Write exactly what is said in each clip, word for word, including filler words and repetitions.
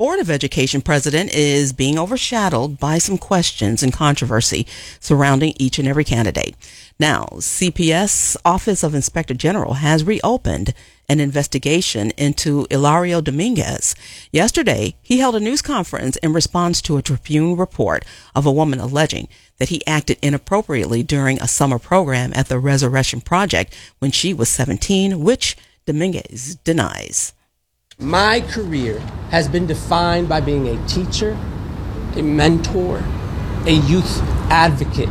Board of Education president is being overshadowed by some questions and controversy surrounding each and every candidate. Now, C P S Office of Inspector General has reopened an investigation into Hilario Dominguez. Yesterday, he held a news conference in response to a Tribune report of a woman alleging that he acted inappropriately during a summer program at the Resurrection Project when she was seventeen, which Dominguez denies. My career has been defined by being a teacher, a mentor, a youth advocate.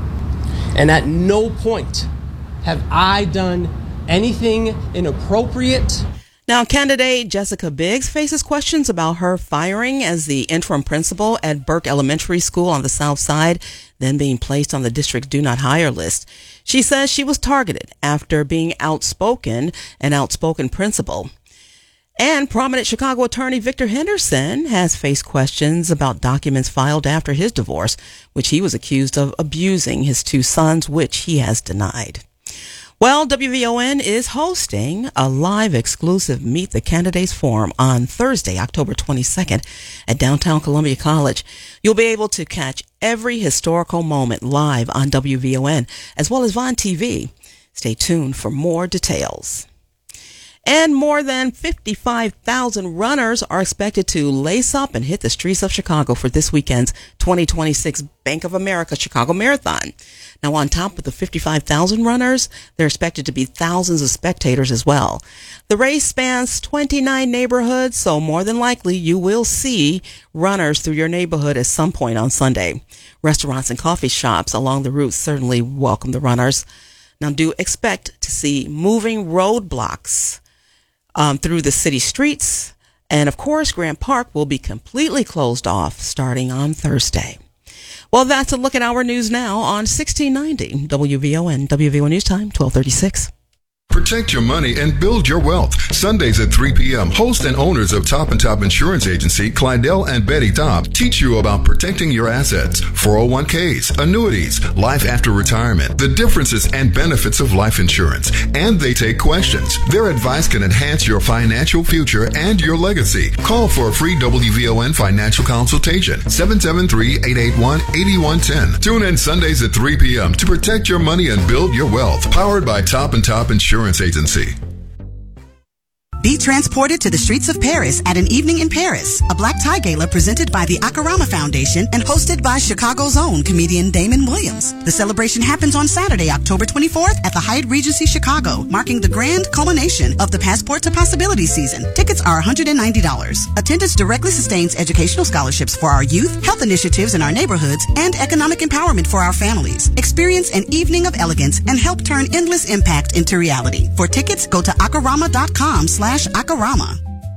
And at no point have I done anything inappropriate. Now, candidate Jessica Biggs faces questions about her firing as the interim principal at Burke Elementary School on the South Side, then being placed on the district's do not hire list. She says she was targeted after being outspoken, an outspoken principal. And prominent Chicago attorney Victor Henderson has faced questions about documents filed after his divorce, which he was accused of abusing his two sons, which he has denied. Well, W V O N is hosting a live exclusive Meet the Candidates Forum on Thursday, October twenty-second at downtown Columbia College. You'll be able to catch every historical moment live on W V O N as well as Vaughn T V. Stay tuned for more details. And more than fifty-five thousand runners are expected to lace up and hit the streets of Chicago for this weekend's twenty twenty-six Bank of America Chicago Marathon. Now, on top of the fifty-five thousand runners, there are expected to be thousands of spectators as well. The race spans twenty-nine neighborhoods, so more than likely you will see runners through your neighborhood at some point on Sunday. Restaurants and coffee shops along the route certainly welcome the runners. Now, do expect to see moving roadblocks Um, through the city streets. And of course, Grant Park will be completely closed off starting on Thursday. Well, that's a look at our news now on sixteen ninety W V O N. W V O N News Time, twelve thirty-six. Protect your money and build your wealth. Sundays at three p.m., host and owners of Top and Top Insurance Agency, Clydell and Betty Top, teach you about protecting your assets, four oh one k's, annuities, life after retirement, the differences and benefits of life insurance, and they take questions. Their advice can enhance your financial future and your legacy. Call for a free W V O N financial consultation, seven seven three, eight eight one, eight one one zero. Tune in Sundays at three p.m. to protect your money and build your wealth. Powered by Top and Top Insurance Agency. Be transported to the streets of Paris at an evening in Paris, a black tie gala presented by the Akarama Foundation and hosted by Chicago's own comedian Damon Williams. The celebration happens on Saturday, October twenty-fourth at the Hyatt Regency Chicago, marking the grand culmination of the Passport to Possibility season. Tickets are one hundred ninety dollars. Attendance directly sustains educational scholarships for our youth, health initiatives in our neighborhoods, and economic empowerment for our families. Experience an evening of elegance and help turn endless impact into reality. For tickets, go to akarama.com slash Akarama.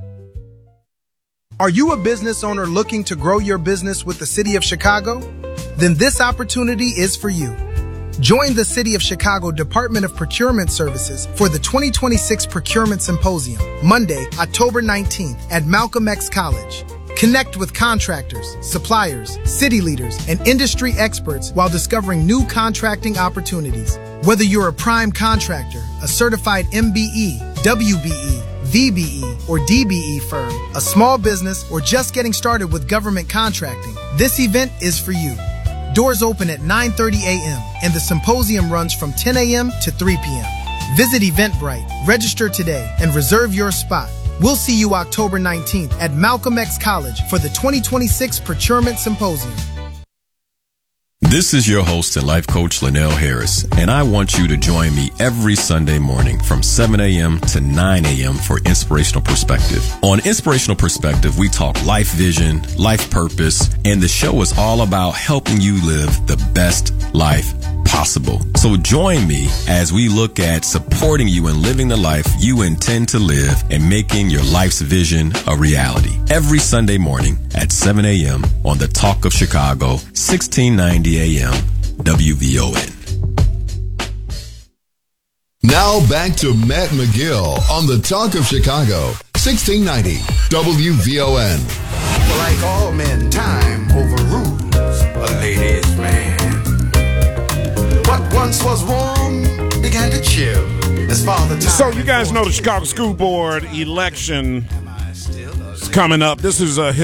Are you a business owner looking to grow your business with the City of Chicago? Then this opportunity is for you. Join the City of Chicago Department of Procurement Services for the twenty twenty-six Procurement Symposium, Monday, October nineteenth at Malcolm X College. Connect with contractors, suppliers, city leaders, and industry experts while discovering new contracting opportunities. Whether you're a prime contractor, a certified M B E, W B E, V B E, or D B E firm, a small business, or just getting started with government contracting, this event is for you. Doors open at nine thirty a.m. and the symposium runs from ten a.m. to three p.m. Visit Eventbrite, register today, and reserve your spot. We'll see you October nineteenth at Malcolm X College for the twenty twenty-six Procurement Symposium. This is your host and life coach, Linnell Harris, and I want you to join me every Sunday morning from seven a.m. to nine a.m. for Inspirational Perspective. On Inspirational Perspective, we talk life vision, life purpose, and the show is all about helping you live the best life possible. So join me as we look at supporting you in living the life you intend to live and making your life's vision a reality. Every Sunday morning at seven a.m. on the Talk of Chicago, sixteen ninety a.m. W V O N. Now back to Matt McGill on the Talk of Chicago, sixteen ninety W V O N. Like all men, time overrules a lady's man. What once was warm began to chill as father time. So you guys know the Chicago School Board election is coming up. This is a